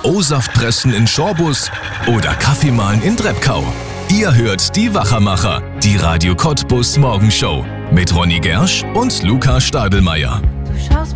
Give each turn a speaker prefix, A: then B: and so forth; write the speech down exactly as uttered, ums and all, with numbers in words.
A: O-Saft pressen in Schorbus oder Kaffee mahlen in Drebkau. Ihr hört die Wachermacher, die Radio Cottbus Morgenshow mit Ronny Gersch und Luca Stadelmeier.